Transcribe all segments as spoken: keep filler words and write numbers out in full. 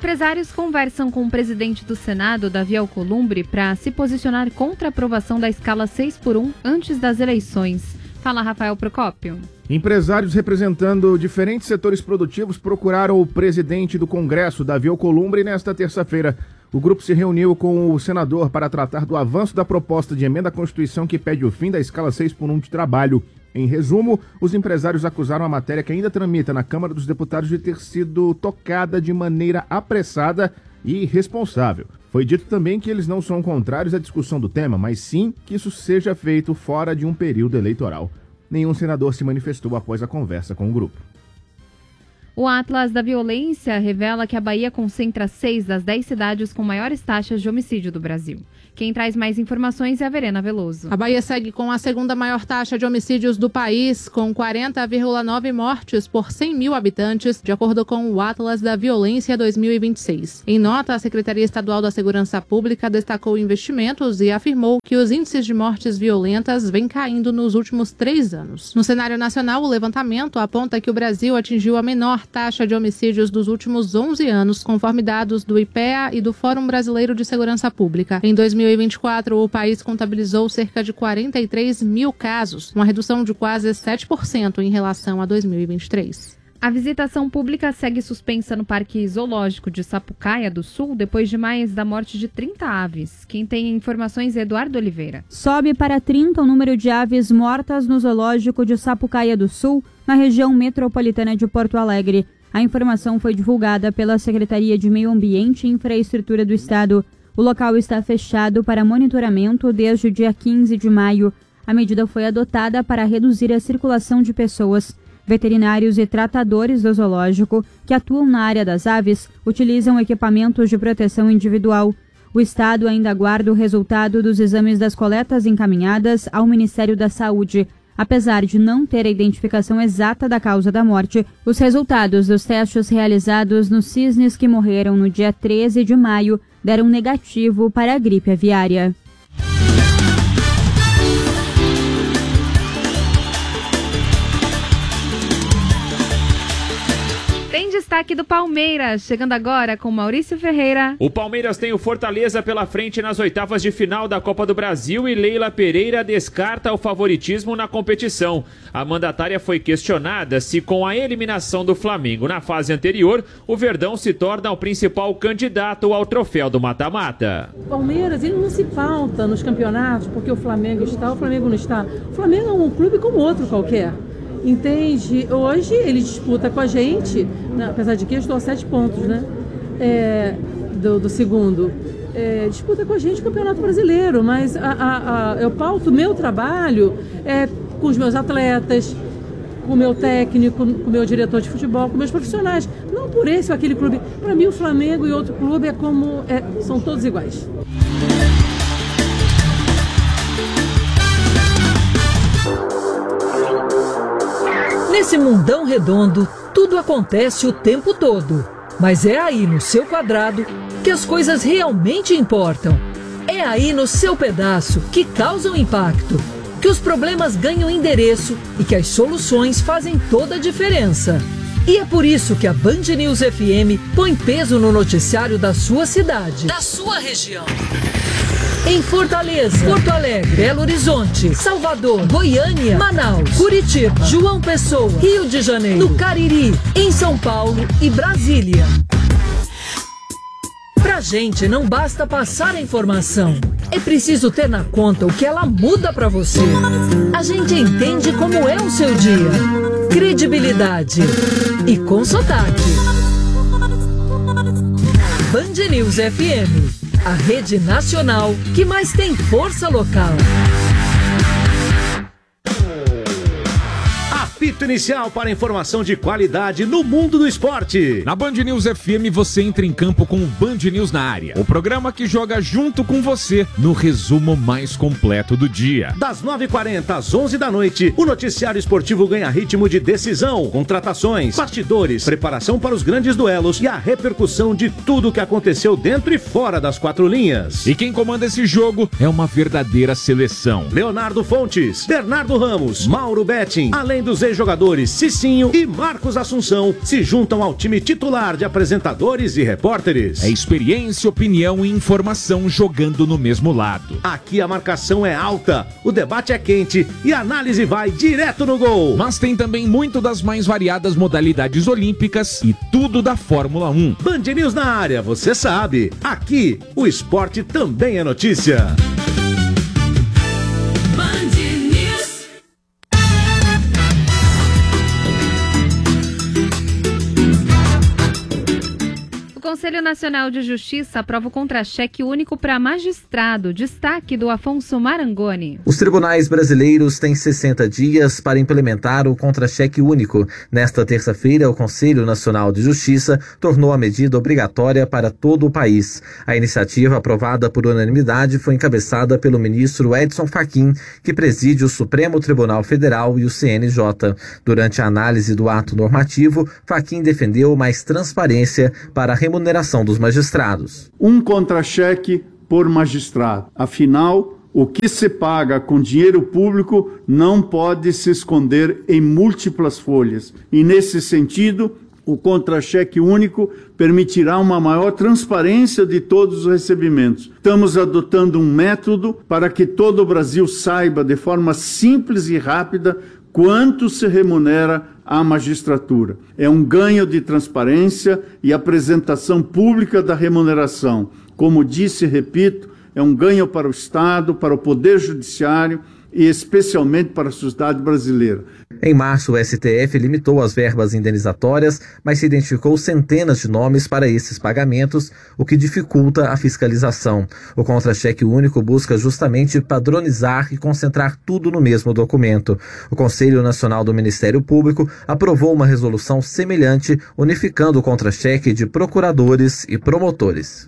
Empresários conversam com o presidente do Senado, Davi Alcolumbre, para se posicionar contra a aprovação da escala seis por um antes das eleições. Fala, Rafael Procópio. Empresários representando diferentes setores produtivos procuraram o presidente do Congresso, Davi Alcolumbre, nesta terça-feira. O grupo se reuniu com o senador para tratar do avanço da proposta de emenda à Constituição que pede o fim da escala seis por um de trabalho. Em resumo, os empresários acusaram a matéria que ainda tramita na Câmara dos Deputados de ter sido tocada de maneira apressada e irresponsável. Foi dito também que eles não são contrários à discussão do tema, mas sim que isso seja feito fora de um período eleitoral. Nenhum senador se manifestou após a conversa com o grupo. O Atlas da Violência revela que a Bahia concentra seis das dez cidades com maiores taxas de homicídio do Brasil. Quem traz mais informações é a Verena Veloso. A Bahia segue com a segunda maior taxa de homicídios do país, com quarenta vírgula nove mortes por cem mil habitantes, de acordo com o Atlas da Violência dois mil e vinte e seis. Em nota, a Secretaria Estadual da Segurança Pública destacou investimentos e afirmou que os índices de mortes violentas vêm caindo nos últimos três anos. No cenário nacional, o levantamento aponta que o Brasil atingiu a menor taxa de homicídios dos últimos onze anos, conforme dados do I P E A e do Fórum Brasileiro de Segurança Pública. Em dois mil e vinte e quatro, o país contabilizou cerca de quarenta e três mil casos, uma redução de quase sete por cento em relação a dois mil e vinte e três. A visitação pública segue suspensa no Parque Zoológico de Sapucaia do Sul depois de mais da morte de trinta aves. Quem tem informações é Eduardo Oliveira. Sobe para trinta o número de aves mortas no Zoológico de Sapucaia do Sul, na região metropolitana de Porto Alegre. A informação foi divulgada pela Secretaria de Meio Ambiente e Infraestrutura do Estado. O local está fechado para monitoramento desde o dia quinze de maio. A medida foi adotada para reduzir a circulação de pessoas. Veterinários e tratadores do zoológico que atuam na área das aves utilizam equipamentos de proteção individual. O Estado ainda aguarda o resultado dos exames das coletas encaminhadas ao Ministério da Saúde. Apesar de não ter a identificação exata da causa da morte, os resultados dos testes realizados nos cisnes que morreram no dia treze de maio deram negativo para a gripe aviária. Tem destaque do Palmeiras, chegando agora com Maurício Ferreira. O Palmeiras tem o Fortaleza pela frente nas oitavas de final da Copa do Brasil e Leila Pereira descarta o favoritismo na competição. A mandatária foi questionada se com a eliminação do Flamengo na fase anterior, o Verdão se torna o principal candidato ao troféu do mata-mata. O Palmeiras ele não se pauta nos campeonatos porque o Flamengo está, o Flamengo não está. O Flamengo é um clube como outro qualquer. Entende? Hoje ele disputa com a gente, né, apesar de que eu estou a sete pontos, né? É, do, do segundo. É, disputa com a gente o Campeonato Brasileiro, mas a, a, a, eu pauto o meu trabalho é, com os meus atletas, com o meu técnico, com o meu diretor de futebol, com meus profissionais. Não por esse ou aquele clube. Para mim, o Flamengo e outro clube é como, é, são todos iguais. Nesse mundão redondo, tudo acontece o tempo todo. Mas é aí no seu quadrado que as coisas realmente importam. É aí no seu pedaço que causam impacto, que os problemas ganham endereço e que as soluções fazem toda a diferença. E é por isso que a Band News F M põe peso no noticiário da sua cidade, da sua região. Em Fortaleza, Porto Alegre, Belo Horizonte, Salvador, Goiânia, Manaus, Curitiba, João Pessoa, Rio de Janeiro, no Cariri, em São Paulo e Brasília. Pra gente não basta passar a informação, é preciso ter na conta o que ela muda pra você. A gente entende como é o seu dia. Credibilidade e com sotaque. Band News F M, a rede nacional que mais tem força local. Apito inicial para informação de qualidade no mundo do esporte. Na Band News F M você entra em campo com o Band News na área. O programa que joga junto com você no resumo mais completo do dia. Das nove e quarenta às onze da noite, o noticiário esportivo ganha ritmo de decisão, contratações, bastidores, preparação para os grandes duelos e a repercussão de tudo o que aconteceu dentro e fora das quatro linhas. E quem comanda esse jogo é uma verdadeira seleção. Leonardo Fontes, Bernardo Ramos, Mauro Betting, além dos ex-jogadores jogadores Cicinho e Marcos Assunção se juntam ao time titular de apresentadores e repórteres. É experiência, opinião e informação jogando no mesmo lado. Aqui a marcação é alta, o debate é quente e a análise vai direto no gol. Mas tem também muito das mais variadas modalidades olímpicas e tudo da Fórmula um. Band News na área, você sabe. Aqui, o esporte também é notícia. O Conselho Nacional de Justiça aprova o contra-cheque único para magistrado. Destaque do Afonso Marangoni. Os tribunais brasileiros têm sessenta dias para implementar o contra-cheque único. Nesta terça-feira, o Conselho Nacional de Justiça tornou a medida obrigatória para todo o país. A iniciativa, aprovada por unanimidade, foi encabeçada pelo ministro Edson Fachin, que preside o Supremo Tribunal Federal e o C N J. Durante a análise do ato normativo, Fachin defendeu mais transparência para a remuneração dos magistrados. Um contra-cheque por magistrado. Afinal, o que se paga com dinheiro público não pode se esconder em múltiplas folhas. E, nesse sentido, o contra-cheque único permitirá uma maior transparência de todos os recebimentos. Estamos adotando um método para que todo o Brasil saiba, de forma simples e rápida, quanto se remunera a magistratura. É um ganho de transparência e apresentação pública da remuneração. Como disse e repito, é um ganho para o Estado, para o Poder Judiciário e especialmente para a sociedade brasileira. Em março, o S T F limitou as verbas indenizatórias, mas se identificou centenas de nomes para esses pagamentos, o que dificulta a fiscalização. O contra-cheque único busca justamente padronizar e concentrar tudo no mesmo documento. O Conselho Nacional do Ministério Público aprovou uma resolução semelhante, unificando o contra-cheque de procuradores e promotores.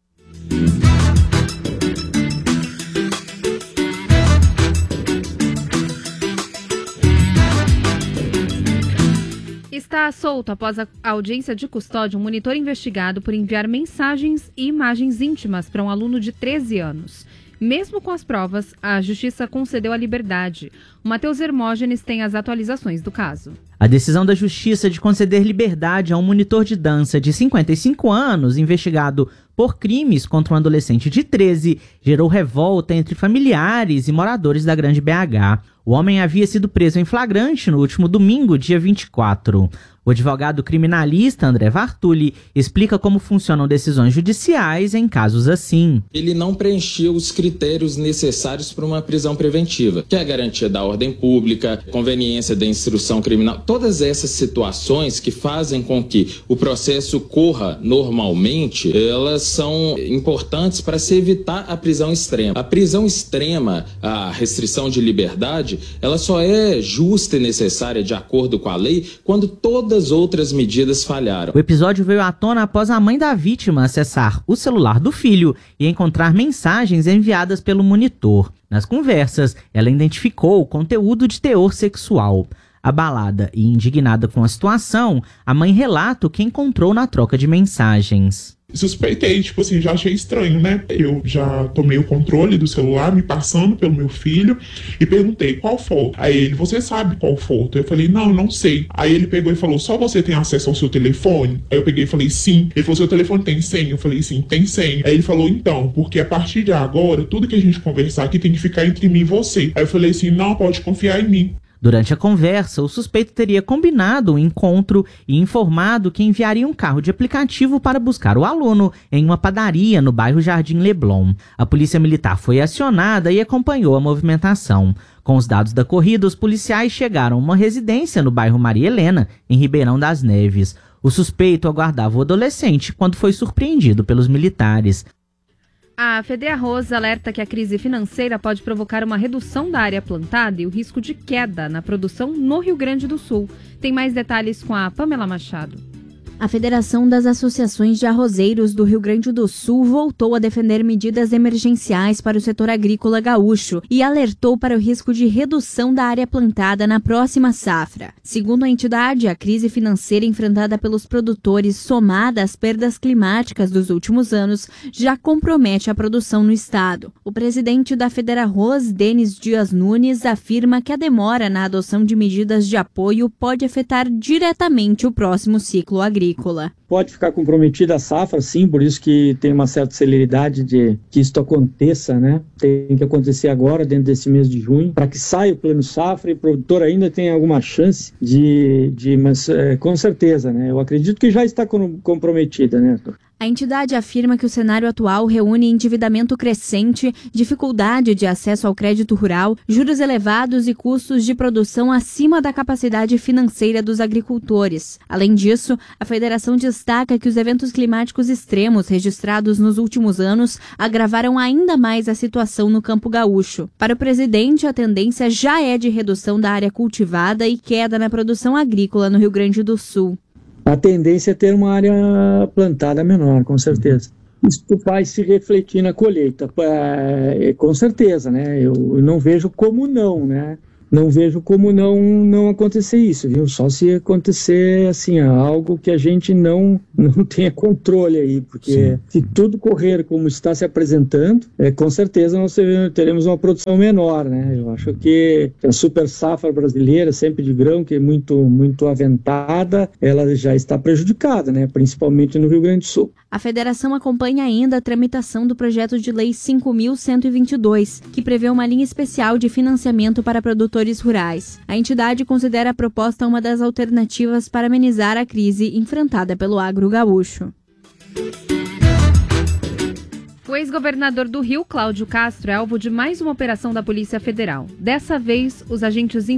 Está solto após a audiência de custódia um monitor investigado por enviar mensagens e imagens íntimas para um aluno de treze anos. Mesmo com as provas, a Justiça concedeu a liberdade. O Matheus Hermógenes tem as atualizações do caso. A decisão da Justiça de conceder liberdade a um monitor de dança de cinquenta e cinco anos, investigado por crimes contra um adolescente de treze, gerou revolta entre familiares e moradores da Grande B H. O homem havia sido preso em flagrante no último domingo, dia vinte e quatro. O advogado criminalista André Vartulli explica como funcionam decisões judiciais em casos assim. Ele não preenchia os critérios necessários para uma prisão preventiva, que é a garantia da ordem pública, conveniência da instrução criminal, todas essas situações que fazem com que o processo corra normalmente, elas são importantes para se evitar a prisão extrema. A prisão extrema, a restrição de liberdade, ela só é justa e necessária de acordo com a lei quando todas as outras medidas falharam. O episódio veio à tona após a mãe da vítima acessar o celular do filho e encontrar mensagens enviadas pelo monitor. Nas conversas, ela identificou o conteúdo de teor sexual. Abalada e indignada com a situação, a mãe relata o que encontrou na troca de mensagens. Suspeitei, tipo assim, já achei estranho, né? Eu já tomei o controle do celular, me passando pelo meu filho, e perguntei qual foto. Aí ele, você sabe qual foto? Eu falei, não, não sei. Aí ele pegou e falou, só você tem acesso ao seu telefone? Aí eu peguei e falei, sim. Ele falou, seu telefone tem senha? Eu falei, sim, tem senha. Aí ele falou, então, porque a partir de agora, tudo que a gente conversar aqui tem que ficar entre mim e você. Aí eu falei assim, não, pode confiar em mim. Durante a conversa, o suspeito teria combinado um encontro e informado que enviaria um carro de aplicativo para buscar o aluno em uma padaria no bairro Jardim Leblon. A polícia militar foi acionada e acompanhou a movimentação. Com os dados da corrida, os policiais chegaram a uma residência no bairro Maria Helena, em Ribeirão das Neves. O suspeito aguardava o adolescente quando foi surpreendido pelos militares. A FEDEARROS alerta que a crise financeira pode provocar uma redução da área plantada e o risco de queda na produção no Rio Grande do Sul. Tem mais detalhes com a Pamela Machado. A Federação das Associações de Arrozeiros do Rio Grande do Sul voltou a defender medidas emergenciais para o setor agrícola gaúcho e alertou para o risco de redução da área plantada na próxima safra. Segundo a entidade, a crise financeira enfrentada pelos produtores, somada às perdas climáticas dos últimos anos, já compromete a produção no estado. O presidente da Federarroz, Denis Dias Nunes, afirma que a demora na adoção de medidas de apoio pode afetar diretamente o próximo ciclo agrícola. Pode ficar comprometida a safra, sim, por isso que tem uma certa celeridade de que isso aconteça, né? Tem que acontecer agora, dentro desse mês de junho, para que saia o plano safra e o produtor ainda tenha alguma chance de, de mas é, com certeza, né? Eu acredito que já está comprometida, né, Arthur? A entidade afirma que o cenário atual reúne endividamento crescente, dificuldade de acesso ao crédito rural, juros elevados e custos de produção acima da capacidade financeira dos agricultores. Além disso, a federação destaca que os eventos climáticos extremos registrados nos últimos anos agravaram ainda mais a situação no campo gaúcho. Para o presidente, a tendência já é de redução da área cultivada e queda na produção agrícola no Rio Grande do Sul. A tendência é ter uma área plantada menor, com certeza. Isso vai se refletir na colheita, é, com certeza, né? Eu não vejo como não, né? Não vejo como não, não acontecer isso, viu? Só se acontecer, assim, algo que a gente não, não tenha controle aí, porque Sim. se tudo correr como está se apresentando, é, com certeza nós teremos uma produção menor, né? Eu acho que a super safra brasileira, sempre de grão, que é muito, muito aventada, ela já está prejudicada, né? Principalmente no Rio Grande do Sul. A federação acompanha ainda a tramitação do projeto de lei cinco mil cento e vinte e dois, que prevê uma linha especial de financiamento para produtores rurais. A entidade considera a proposta uma das alternativas para amenizar a crise enfrentada pelo agro gaúcho. O ex-governador do Rio, Cláudio Castro, é alvo de mais uma operação da Polícia Federal. Dessa vez, os agentes